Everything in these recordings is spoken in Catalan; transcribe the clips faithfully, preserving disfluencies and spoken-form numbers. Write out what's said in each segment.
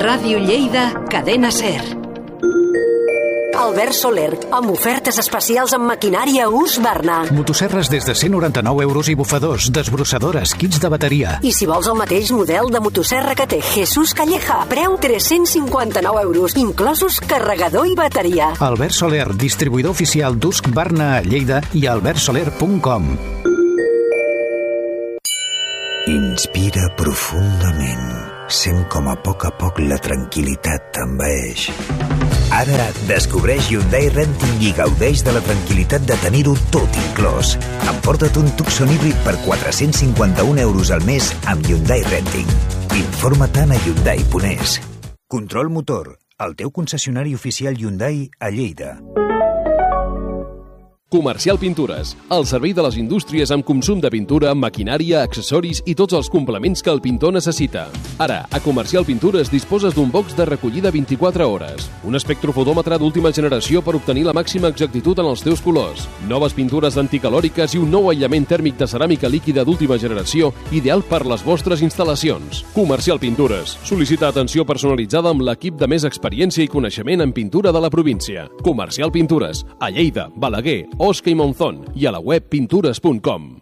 Ràdio Lleida, Cadena Ser. Albert Soler, amb ofertes especials en maquinària Husqvarna. Motosserres des de cent noranta-nou euros i bufadors, desbrossadores, kits de bateria. I si vols el mateix model de motosserra que té Jesús Calleja, preu tres-cents cinquanta-nou euros, inclosos carregador i bateria. Albert Soler, distribuïdor oficial d'Husqvarna a Lleida i albert soler punt com. Inspira profundament. Sent com a poc a poc la tranquil·litat t'envaeix. Ara descobreix Hyundai Renting i gaudeix de la tranquil·litat de tenir-ho tot inclòs. Emporta't un Tucson híbrid per quatre-cents cinquanta-un euros al mes amb Hyundai Renting. Informa-te'n a Hyundai punt es. Control Motor, el teu concessionari oficial Hyundai a Lleida. Comercial Pintures, el servei de les indústries amb consum de pintura, maquinària, accessoris i tots els complements que el pintor necessita. Ara, a Comercial Pintures disposes d'un box de recollida vint-i-quatre hores, un espectrofotòmetre d'última generació per obtenir la màxima exactitud en els teus colors, noves pintures anticalòriques i un nou aïllament tèrmic de ceràmica líquida d'última generació, ideal per les vostres instal·lacions. Comercial Pintures. Sol·licita atenció personalitzada amb l'equip de més experiència i coneixement en pintura de la província. Comercial Pintures, a Lleida, Balaguer, Osca y Monzón y a la web pinturas punto com.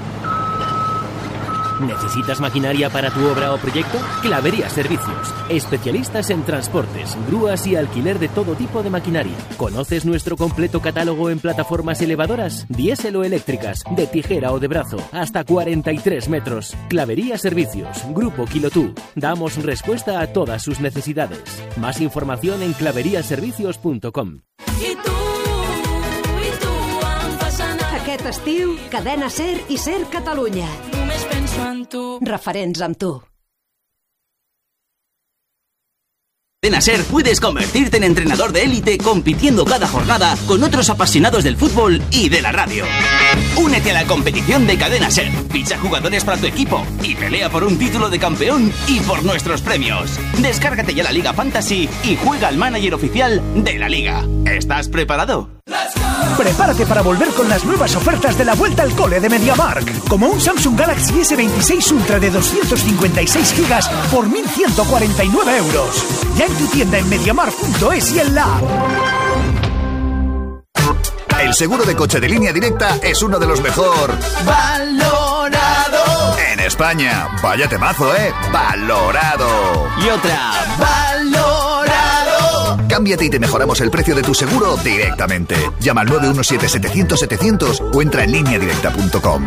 ¿Necesitas maquinaria para tu obra o proyecto? Clavería Servicios. Especialistas en transportes, grúas y alquiler de todo tipo de maquinaria. ¿Conoces nuestro completo catálogo en plataformas elevadoras? Diésel o eléctricas, de tijera o de brazo, hasta cuarenta y tres metros. Clavería Servicios. Grupo Quilotú. Damos respuesta a todas sus necesidades. Más información en clavería servicios punto com. I tu, i tu em fas anar. Aquest estiu, Cadena Ser i Ser Catalunya. Només penso en tu. Referents amb tu. En Ser puedes convertirte en entrenador de élite compitiendo cada jornada con otros apasionados del fútbol y de la radio. Únete a la competición de Cadena Ser, ficha jugadores para tu equipo y pelea por un título de campeón y por nuestros premios. Descárgate ya la Liga Fantasy y juega al manager oficial de la Liga. ¿Estás preparado? Prepárate para volver con las nuevas ofertas de la vuelta al cole de MediaMarkt, como un Samsung Galaxy ese veintiséis Ultra de doscientos cincuenta y seis gigas por mil ciento cuarenta y nueve euros. Ya en tu tienda en mediamarkt punto es y en la app. El seguro de coche de Línea Directa es uno de los mejor valorado en España. Vaya temazo, ¿eh? Valorado. Y otra, valorado. Cámbiate y te mejoramos el precio de tu seguro directamente. Llama al nueve uno siete setecientos setecientos o entra en línea directa punto com.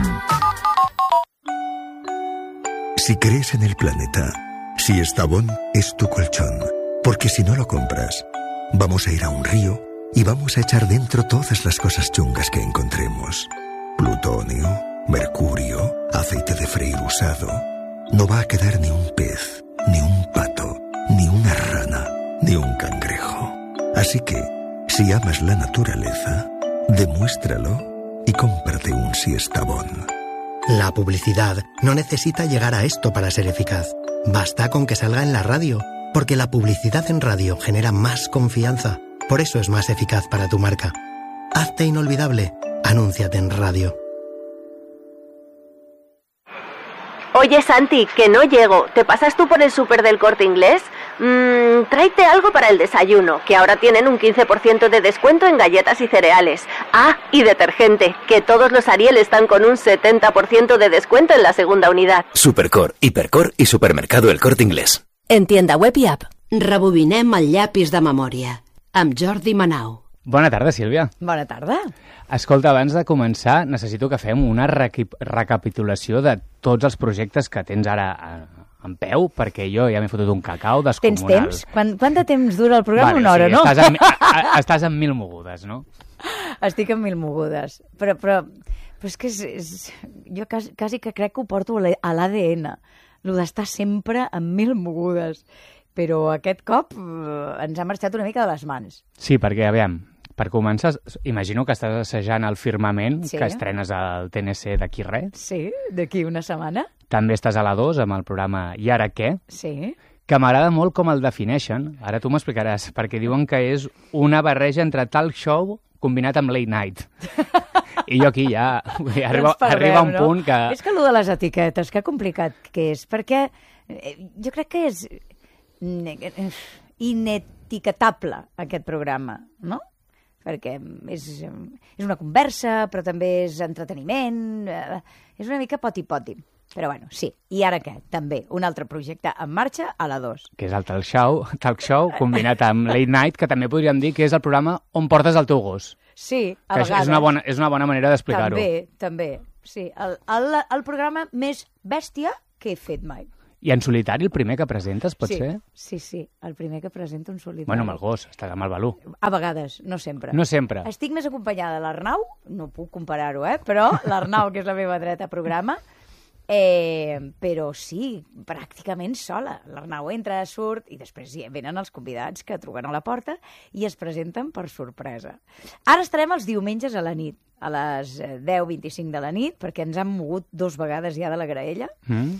Si crees en el planeta, si Estavón es tu colchón, porque si no lo compras, vamos a ir a un río y vamos a echar dentro todas las cosas chungas que encontremos. Plutonio, mercurio, aceite de freír usado. No va a quedar ni un pez, ni un pato, ni una rana, ni un cangrejo. Así que, si amas la naturaleza, demuéstralo y cómprate un Siestabón. La publicidad no necesita llegar a esto para ser eficaz. Basta con que salga en la radio, porque la publicidad en radio genera más confianza. Por eso es más eficaz para tu marca. Hazte inolvidable. Anúnciate en radio. Oye, Santi, que no llego. ¿Te pasas tú por el súper del Corte Inglés? Mmm, tráete algo para el desayuno, que ahora tienen un quince por ciento de descuento en galletas y cereales. Ah, y detergente, que todos los Ariel están con un setenta por ciento de descuento en la segunda unidad. Supercor, Hipercor i Supermercado El Corte Inglés. En tienda web i app. Rebobinem el llapis de memòria. Amb Jordi Manau. Bona tarda, Sílvia. Bona tarda. Escolta, abans de començar, necessito que fem una recapitulació de tots els projectes que tens ara en peu, perquè jo ja m'he fotut un cacau descomunal. Tens temps? Quant, quant de temps dura el programa? Vale, Una hora, sí, no? Estàs en, a, estàs en mil mogudes, no? Estic en mil mogudes. Però, però, però és que és, és, jo quasi, quasi que crec que ho porto a l'A D N, el d'estar sempre en mil mogudes. Però aquest cop eh, ens ha marxat una mica de les mans. Sí, perquè, aviam, per començar, imagino que estàs assajant el Firmament, sí, que estrenes al T N C d'aquí res. Sí, d'aquí una setmana. També estàs a la dos amb el programa I ara què? Sí. Que m'agrada molt com el defineixen. Ara tu m'explicaràs, perquè diuen que és una barreja entre talk show combinat amb late night. I jo aquí ja arriba, perdem, arriba un no? punt que... És que allò de les etiquetes, que complicat que és, perquè eh, jo crec que és... inetiquetable, aquest programa, no? Perquè és, és una conversa, però també és entreteniment, eh, és una mica poti-poti. Però bueno, sí. I ara què? També un altre projecte en marxa a la dos. Que és el talk show, talk show combinat amb Late Night, que també podríem dir que és el programa on portes el teu gos. Sí, a que vegades. És una bona, és una bona manera d'explicar-ho. També, també. Sí, el, el, el programa més bèstia que he fet mai. I en solitari, el primer que presentes, pot sí, ser? Sí, sí, el primer que presento en solitari. Bueno, amb el gos, està amb el Balú. A vegades, no sempre. No sempre. Estic més acompanyada de l'Arnau, no puc comparar-ho, eh? Però l'Arnau, que és la meva dreta programa, eh, però sí, pràcticament sola. L'Arnau entra, surt, i després hi venen els convidats que truquen a la porta i es presenten per sorpresa. Ara estarem els diumenges a la nit, a les deu vint-i-cinc de la nit, perquè ens han mogut dos vegades ja de la graella, mm.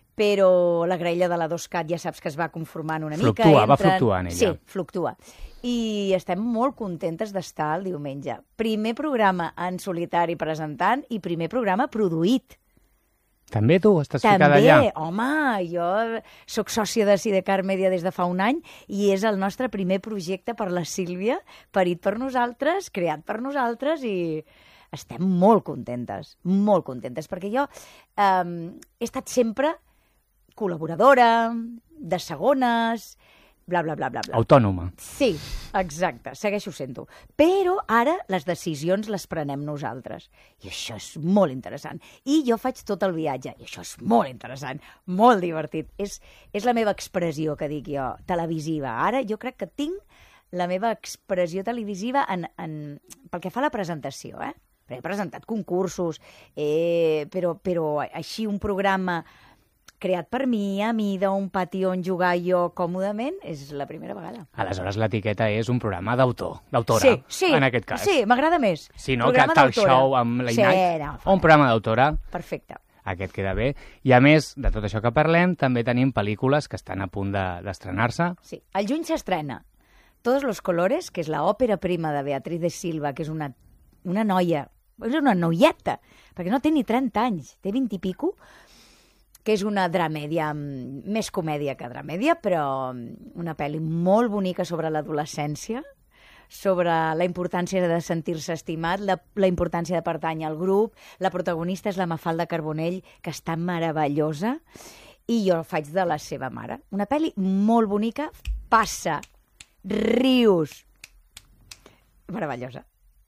però la graella de la dos cat ja saps que es va conformant una fluctua, mica. Fluctua, entren... va fluctuant ella. Sí, fluctua. I estem molt contentes d'estar el diumenge. Primer programa en solitari presentant i primer programa produït. També tu estàs També, ficada allà? També, home, jo sóc sòcia de Sidecar Media des de fa un any i és el nostre primer projecte per la Sílvia, parit per nosaltres, creat per nosaltres i estem molt contentes, molt contentes, perquè jo eh, he estat sempre col·laboradora, de segones, bla, bla, bla, bla, bla. Autònoma. Sí, exacte, segueixo sent-ho. Però ara les decisions les prenem nosaltres. I això és molt interessant. I jo faig tot el viatge. I això és molt interessant, molt divertit. És, és la meva expressió, que dic jo, televisiva. Ara jo crec que tinc la meva expressió televisiva en, en, pel que fa a la presentació, eh? He presentat concursos, eh, però, però així un programa creat per mi, a mida, un pati on jugar jo còmodament, és la primera vegada. Aleshores, l'etiqueta és un programa d'autor, d'autora, sí, sí, en aquest cas. Sí, m'agrada més. Si no, que tal show amb la sí, Night, no, o un programa d'autora. Perfecte. Aquest queda bé. I a més de tot això que parlem, també tenim pel·lícules que estan a punt d'estrenar-se. De, sí, el juny s'estrena Todos los colores, que és l'òpera prima de Beatriz de Silva, que és una, una noia, és una noieta, perquè no té ni trenta anys, té vint i pico, que és una dramèdia, més comèdia que dramèdia, però una pel·li molt bonica sobre l'adolescència, sobre la importància de sentir-se estimat, la, la importància de pertànyer al grup. La protagonista és la Mafalda Carbonell, que està meravellosa, i jo faig de la seva mare. Una pel·li molt bonica, passa, rius, meravellosa.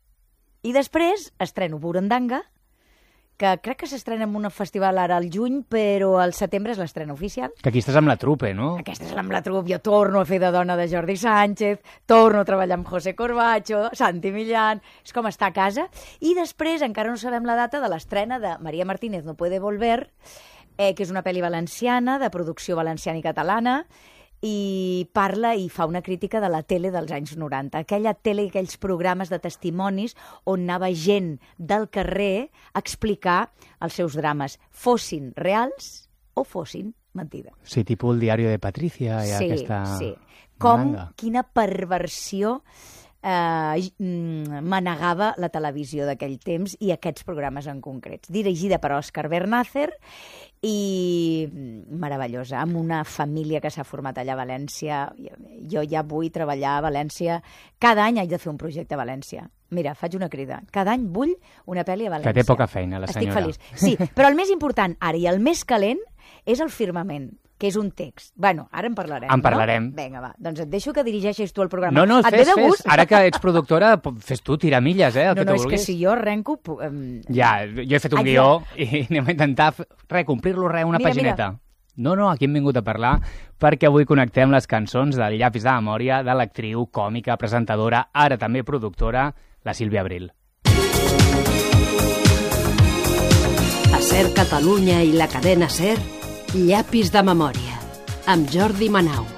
I després estreno Burundanga, que crec que s'estrena en un festival ara al juny, però al setembre és l'estrena oficial. Que aquí estàs amb la trupe, no? Aquesta és amb la trupe. Jo torno a fer de dona de Jordi Sánchez, torno a treballar amb José Corbacho, Santi Millán, és com estar a casa. I després encara no sabem la data de l'estrena de María Martínez No puede volver, eh, que és una pel·li valenciana, de producció valenciana i catalana, i parla i fa una crítica de la tele dels anys noranta. Aquella tele i aquells programes de testimonis on anava gent del carrer a explicar els seus drames, fossin reals o fossin mentida. Sí, tipus el diari de Patricia i sí, aquesta... Sí, com, manga. Quina perversió eh, manegava la televisió d'aquell temps i aquests programes en concrets. Dirigida per Òscar Bernácer i meravellosa, amb una família que s'ha format allà a València. Jo ja vull treballar a València. Cada any haig de fer un projecte a València. Mira, faig una crida. Cada any vull una pel·li a València. Que té poca feina, la senyora. Estic feliç. Sí, però el més important ara i el més calent és el firmament, que és un text. Bueno, ara en parlarem, En parlarem. No? Vinga, va. Doncs et deixo que dirigeixis tu el programa. No, no, et fes, ve de gust? fes. Ara que ets productora, fes tu, tira milles, eh, el no, que no, tu és vulguis. que si jo arrenco... Um... Ja, jo he fet un Ai, guió ja. i anem a intentar re, complir-lo, re, una Mira, pagineta. mira. No, no, aquí hem vingut a parlar perquè avui connectem les cançons del llapis de memòria de l'actriu, còmica, presentadora, ara també productora, la Sílvia Abril. A Ser Catalunya i la cadena Ser, llapis de memòria, amb Jordi Manau.